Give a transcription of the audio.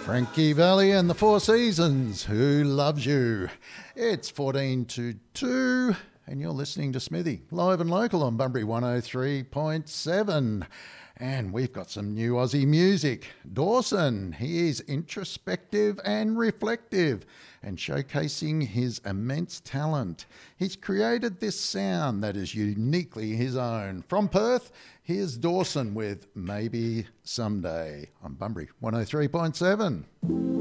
Frankie Valli and the Four Seasons, Who Loves You? It's 14 to 2 and you're listening to Smithy, live and local on Bunbury 103.7. And we've got some new Aussie music. Dawson, he is introspective and reflective and showcasing his immense talent. He's created this sound that is uniquely his own. From Perth, here's Dawson with Maybe Someday on Bunbury 103.7.